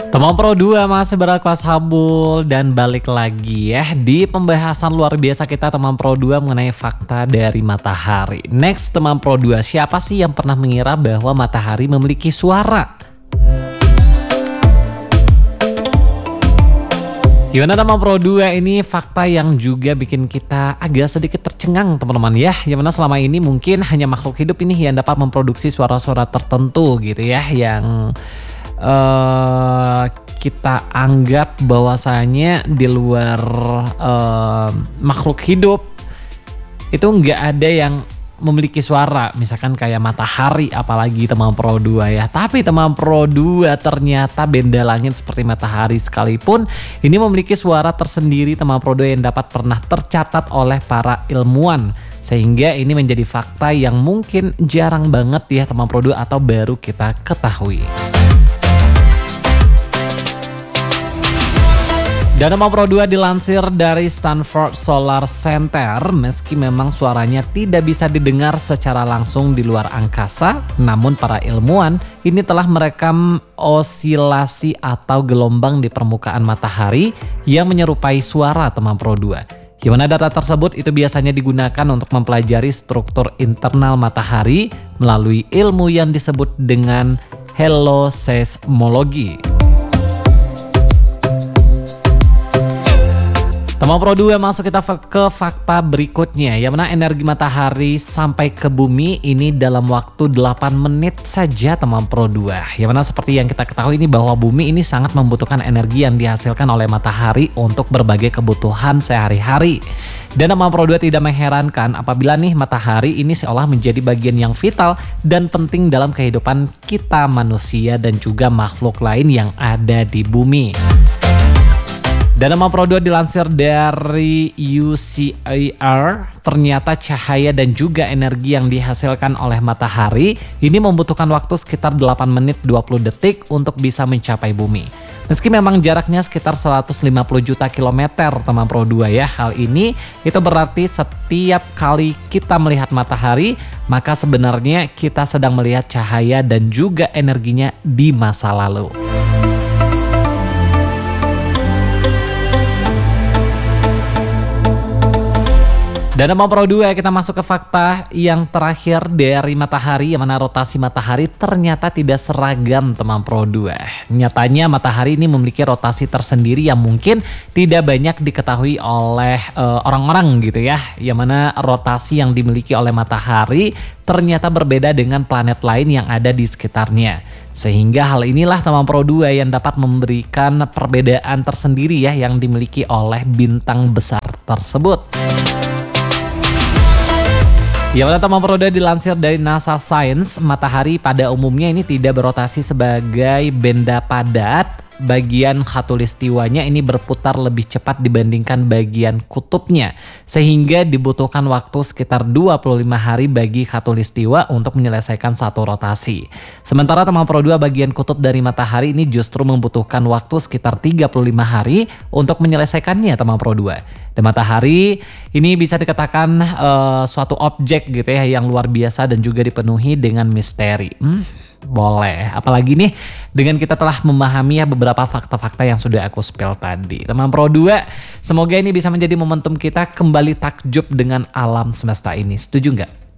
Teman Pro 2 masih beraku Ashabul dan balik lagi ya di pembahasan luar biasa kita teman Pro 2 mengenai fakta dari matahari. Next teman Pro 2, siapa sih yang pernah mengira bahwa matahari memiliki suara? Gimana teman Pro 2, ini fakta yang juga bikin kita agak sedikit tercengang teman-teman ya. Yang mana selama ini mungkin hanya makhluk hidup ini yang dapat memproduksi suara-suara tertentu gitu ya, yang kita anggap bahwasanya di luar makhluk hidup itu nggak ada yang memiliki suara, misalkan kayak matahari apalagi teman Pro 2 ya. Tapi teman Pro 2 ternyata benda langit seperti matahari sekalipun ini memiliki suara tersendiri teman Pro 2 yang dapat pernah tercatat oleh para ilmuwan. Sehingga ini menjadi fakta yang mungkin jarang banget ya teman Pro 2 atau baru kita ketahui. Dan teman Pro 2 dilansir dari Stanford Solar Center, meski memang suaranya tidak bisa didengar secara langsung di luar angkasa, namun para ilmuwan ini telah merekam osilasi atau gelombang di permukaan matahari yang menyerupai suara teman Pro 2. Gimana data tersebut itu biasanya digunakan untuk mempelajari struktur internal matahari melalui ilmu yang disebut dengan helioseismologi. Teman Pro 2, masuk kita ke fakta berikutnya, yang mana energi matahari sampai ke bumi ini dalam waktu 8 menit saja teman Pro 2. Yang mana seperti yang kita ketahui ini bahwa bumi ini sangat membutuhkan energi yang dihasilkan oleh matahari untuk berbagai kebutuhan sehari-hari. Dan teman Pro 2 tidak mengherankan apabila nih matahari ini seolah menjadi bagian yang vital dan penting dalam kehidupan kita manusia dan juga makhluk lain yang ada di bumi. Dan teman Pro 2 dilansir dari UCIR, ternyata cahaya dan juga energi yang dihasilkan oleh matahari ini membutuhkan waktu sekitar 8 menit 20 detik untuk bisa mencapai bumi. Meski memang jaraknya sekitar 150 juta kilometer teman Pro 2 ya, hal ini itu berarti setiap kali kita melihat matahari, maka sebenarnya kita sedang melihat cahaya dan juga energinya di masa lalu. Dan teman Pro 2, kita masuk ke fakta yang terakhir dari matahari, yang mana rotasi matahari ternyata tidak seragam teman Pro 2. Nyatanya matahari ini memiliki rotasi tersendiri yang mungkin tidak banyak diketahui oleh orang-orang gitu ya. Yang mana rotasi yang dimiliki oleh matahari ternyata berbeda dengan planet lain yang ada di sekitarnya. Sehingga hal inilah teman Pro 2 yang dapat memberikan perbedaan tersendiri ya yang dimiliki oleh bintang besar tersebut. Ya, pada teman Pro 2 dilansir dari NASA Science, matahari pada umumnya ini tidak berotasi sebagai benda padat. Bagian khatulistiwanya ini berputar lebih cepat dibandingkan bagian kutubnya, sehingga dibutuhkan waktu sekitar 25 hari bagi khatulistiwa untuk menyelesaikan satu rotasi. Sementara teman Pro 2, bagian kutub dari matahari ini justru membutuhkan waktu sekitar 35 hari untuk menyelesaikannya teman Pro 2. Dan matahari ini bisa dikatakan suatu objek gitu ya yang luar biasa dan juga dipenuhi dengan misteri. Boleh, apalagi nih dengan kita telah memahami ya beberapa fakta-fakta yang sudah aku spill tadi. Teman Pro 2, semoga ini bisa menjadi momentum kita kembali takjub dengan alam semesta ini. Setuju nggak?